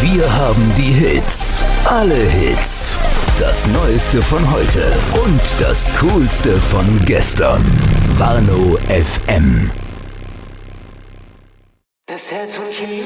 Wir haben die Hits. Alle Hits. Das Neueste von heute und das Coolste von gestern. Warnow FM. Das Herz von Chemie.